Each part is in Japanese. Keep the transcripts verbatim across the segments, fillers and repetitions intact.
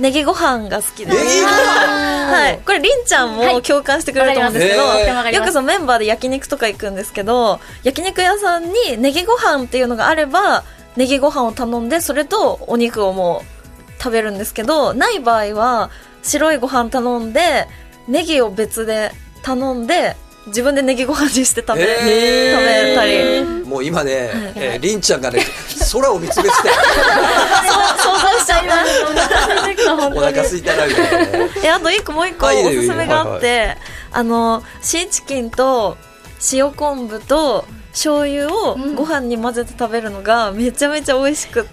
ネギご飯が好きです。 ネギご飯はい。これりんちゃんも共感してくれると思うんですけど、 はい、 よくそのメンバーで焼肉とか行くんですけど、焼肉屋さんにネギご飯っていうのがあればネギご飯を頼んで、それとお肉をもう食べるんですけど、ない場合は白いご飯頼んでネギを別で頼んで自分でネギご飯にして食べ、食べたり。 もう今ね、はい、えー、りんちゃんがね空を見つめてて想像しちゃいますお腹空いたなみたいな、ね、 えあと一個もう一個おすすめがあって、はいはい、あのシーチキンと塩昆布と醤油をご飯に混ぜて食べるのがめちゃめちゃ美味しくって、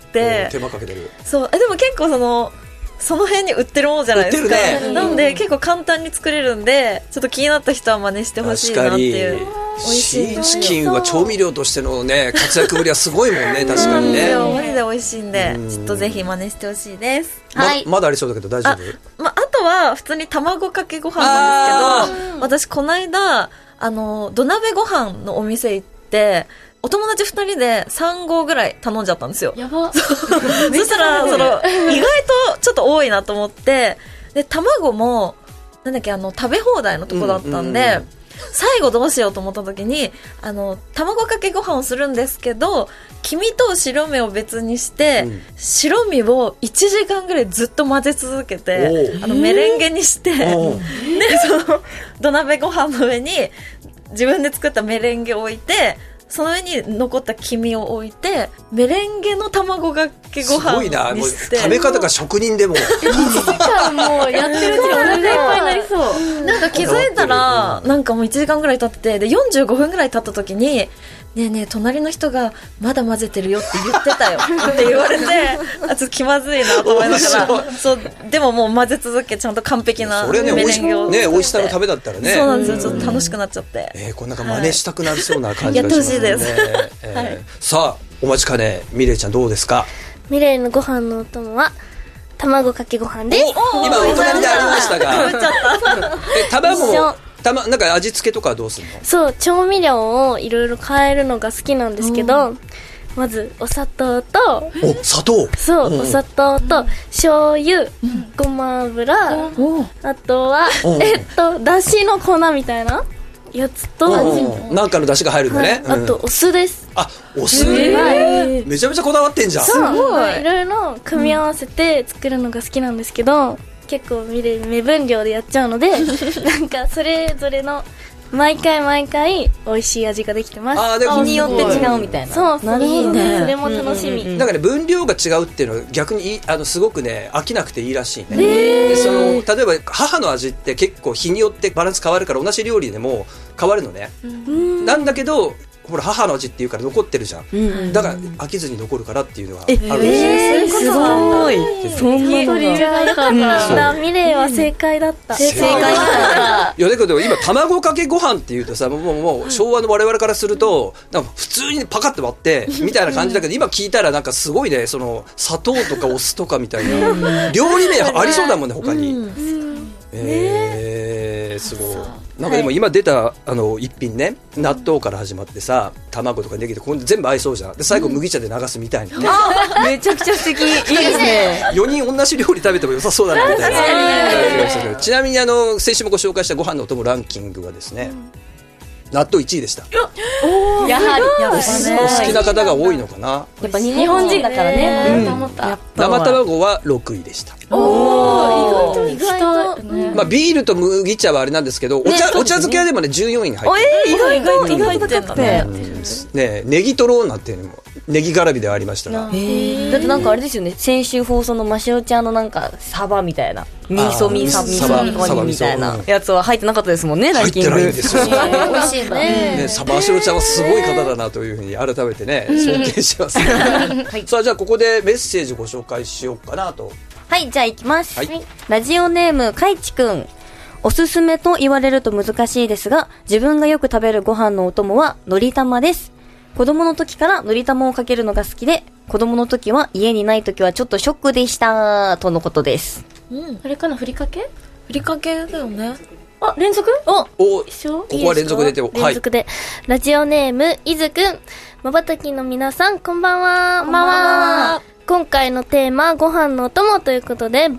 うん、手間かけてる。 そうえでも結構そのその辺に売ってるものじゃないですか、ね、なので結構簡単に作れるんで、ちょっと気になった人は真似してほしいなっていう。美味しいシーチキンは調味料としてのね活躍ぶりはすごいもんね。確かにね、 マジで美味しいんで、ちょっとぜひ真似してほしいです。 ま、はい、まだありそうだけど大丈夫？ あ、ま、あとは普通に卵かけご飯なんですけど、私この間あの土鍋ご飯のお店行ってお友達ふたりでさん合ぐらい頼んじゃったんですよ。 やば。 そしたらその意外とちょっと多いなと思って、で卵もなんだっけあの食べ放題のとこだったんで、うんうんうん、最後どうしようと思った時にあの卵かけご飯をするんですけど、黄身と白身を別にして、うん、白身をいちじかんぐらいずっと混ぜ続けてあのメレンゲにしてでその土鍋ご飯の上に自分で作ったメレンゲを置いて、その上に残った黄身を置いてメレンゲの卵かけご飯にして。すごいな、もう食べ方が職人でもいちじかんもうやってるうちにお腹いっぱいになりそう。 なんか気づいたらなんかもういちじかんぐらい経ってて、でよんじゅうごふんぐらい経った時にねえねえ隣の人がまだ混ぜてるよって言ってたよって言われてあちょっと気まずいなと思いながらそうでももう混ぜ続けちゃんと完璧なメレンゲを作って、それね、おいし、ね、 美味しさのためだったらね。 そうなんですよ、ちょっと楽しくなっちゃって、 えー、これなんか真似したくなりそうな感じがしますね、 やってほしいです、 えーはい、さあお待ちかねミレイちゃんどうですか？ ミレイのご飯のお供は卵かけご飯です。 今お隣でありましたがえ卵もたま、なんか味付けとかはどうするの？ そう調味料をいろいろ変えるのが好きなんですけど、まずお砂糖とお砂糖そう、うん、お砂糖と醤油、うん、ごま油、うん、あとは、うん、えっとだしの粉みたいなやつと、 うんうん、なんかのだしが入るんだね、 はい、あとお酢です。 あお酢、えー、めちゃめちゃこだわってんじゃん。 そうすごいいろいろ組み合わせて作るのが好きなんですけど、結構目分量でやっちゃうのでなんかそれぞれの毎回毎回美味しい味ができてます。 あでも日によって違うみたいな。 そうそう、 いいね、 それも楽しみ、 うんうんうん、だから、ね、分量が違うっていうのは逆にいいあのすごくね飽きなくていいらしいね。でその例えば母の味って結構日によってバランス変わるから同じ料理でも変わるのね、うん、なんだけどほら母の味っていうから残ってるじゃん、うんうん、だから飽きずに残るからっていうのがあるんですよ。 えー、すごいそんなのが、うん、ミレイは正解だった。 正解だったいやだけど今卵かけご飯っていうとさもう、もう昭和の我々からするとなんか普通にパカッて割ってみたいな感じだけど今聞いたらなんかすごいねその砂糖とかお酢とかみたいな料理名ありそうだもんね他に、うん、えー、すごいなんかでも今出たあの一品ね納豆から始まってさ卵とかネギとか全部合いそうじゃん。で最後麦茶で流すみたいな、ね、 あめちゃくちゃ素敵いいですねよにん同じ料理食べても良さそうだなみたいな。ちなみにあの先週もご紹介したご飯のお供ランキングはですね、うん、納豆いちいでした。 おやはりやっぱ、 ね、お好きな方が多いのかな。 やっぱ日本人だからね、うん、 生卵はろくいでした。 おー意外と、 ねまあ、ビールと麦茶はあれなんですけどお茶、ね、お茶漬けはでもねじゅうよんいに入ってる。 えー、意外と意外と高くて、 ね、ネギトロなんていうのもネギ絡みでありましたが、 だってなんかあれですよね先週放送のマシオちゃんのなんかサバみたいな味噌味噌味噌煮込みみたいなやつは入ってなかったですもんね。ランキング入ってないんですよ美味しいねねサバマシオちゃんはすごい方だなというふうに改めてね尊敬しますね、はい、さあじゃあここでメッセージご紹介しようかなと。 はいじゃあいきます、 はい、 ラジオネームかいちくん。おすすめと言われると難しいですが自分がよく食べるご飯のお供はのり玉です。子供の時からのり玉をかけるのが好きで子供の時は家にない時はちょっとショックでしたとのことです。 うん、あれかなふりかけふりかけだよね。 あ連続おお一緒ここは連続でて連続で、はい、ラジオネームいずくん。まばたきの皆さんこんばんは。 こんばんは。 今回のテーマご飯のお供ということでブ